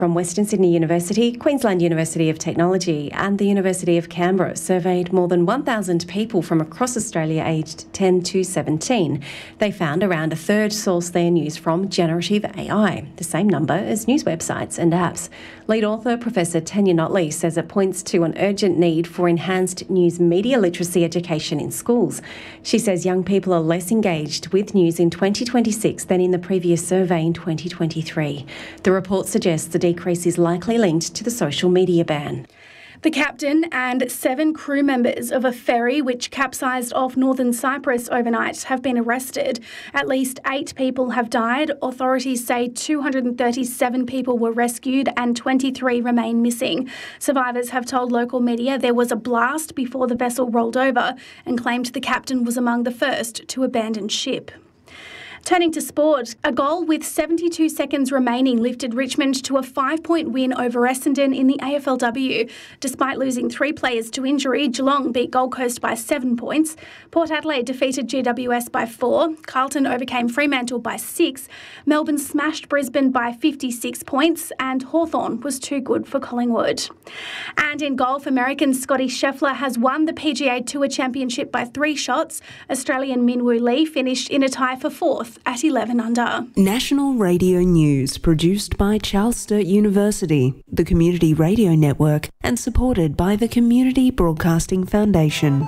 From Western Sydney University, Queensland University of Technology and the University of Canberra surveyed more than 1,000 people from across Australia aged 10 to 17. They found around a third source their news from generative AI, the same number as news websites and apps. Lead author Professor Tanya Notley says it points to an urgent need for enhanced news media literacy education in schools. She says young people are less engaged with news in 2026 than in the previous survey in 2023. The report suggests the decrease is likely linked to the social media ban. The captain and 7 crew members of a ferry which capsized off northern Cyprus overnight have been arrested. At least 8 people have died. Authorities say 237 people were rescued and 23 remain missing. Survivors have told local media there was a blast before the vessel rolled over and claimed the captain was among the first to abandon ship. Turning to sport, a goal with 72 seconds remaining lifted Richmond to a 5-point win over Essendon in the AFLW. Despite losing 3 players to injury, Geelong beat Gold Coast by 7 points. Port Adelaide defeated GWS by 4. Carlton overcame Fremantle by 6. Melbourne smashed Brisbane by 56 points. And Hawthorn was too good for Collingwood. And in golf, American Scotty Scheffler has won the PGA Tour Championship by 3 shots. Australian Minwoo Lee finished in a tie for 4th at 11 under. National Radio News, produced by Charles Sturt University, the Community Radio Network, and supported by the Community Broadcasting Foundation.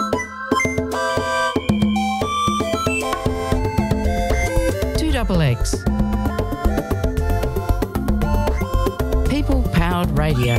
X. People-powered radio.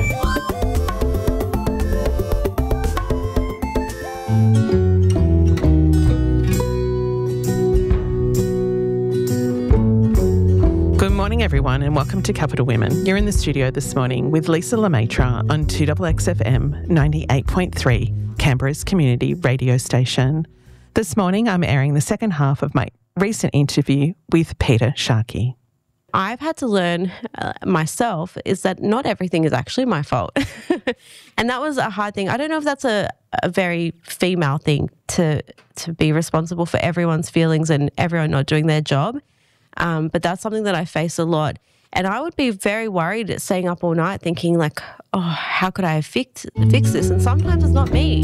Good morning, everyone, and welcome to Capital Women. You're in the studio this morning with Lisa Lemaitre on 2XXFM 98.3, Canberra's community radio station. This morning, I'm airing the second half of my recent interview with Peter Sharkey. I've had to learn myself is that not everything is actually my fault. And that was a hard thing. I don't know if that's a very female thing to be responsible for everyone's feelings and everyone not doing their job. But that's something that I face a lot. And I would be very worried staying up all night thinking like, oh, how could I have fix this? And sometimes it's not me.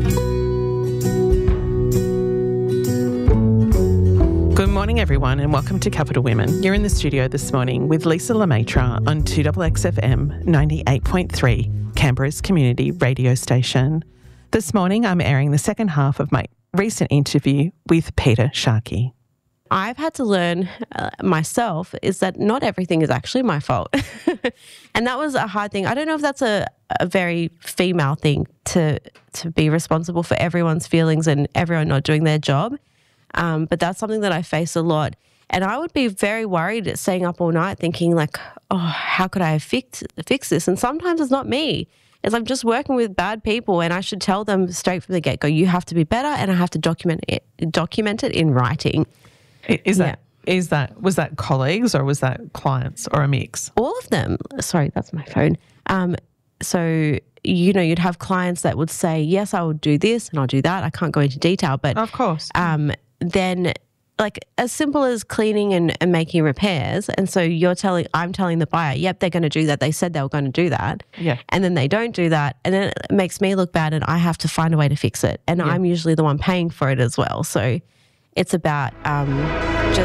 Good morning, everyone, and welcome to Capital Women. You're in the studio this morning with Lisa Lemaitre on 2XXFM 98.3, Canberra's community radio station. This morning, I'm airing the second half of my recent interview with Peter Sharkey. I've had to learn myself is that not everything is actually my fault. And that was a hard thing. I don't know if that's a very female thing to be responsible for everyone's feelings and everyone not doing their job. But that's something that I face a lot. And I would be very worried staying up all night thinking like, oh, how could I have fix this? And sometimes it's not me. It's I'm just working with bad people and I should tell them straight from the get-go, you have to be better and I have to document it in writing. Was that colleagues or was that clients or a mix? All of them. Sorry, that's my phone. So, you'd have clients that would say, yes, I will do this and I'll do that. I can't go into detail, but of course. Then like as simple as cleaning and making repairs. And so I'm telling the buyer, yep, they're going to do that. They said they were going to do that. Yeah. And then they don't do that. And then it makes me look bad and I have to find a way to fix it. And I'm usually the one paying for it as well. So it's about just